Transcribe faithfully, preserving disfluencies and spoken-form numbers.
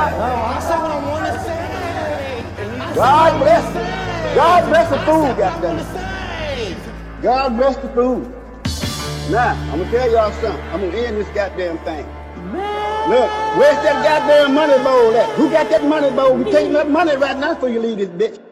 I said what I want to say. God bless it. God bless the food, goddamn. God bless the food. Now, I'm gonna tell y'all something. I'm gonna end this goddamn thing. Look, where's that goddamn money bowl at? Who got that money bowl? You taking that money right now before you leave this bitch.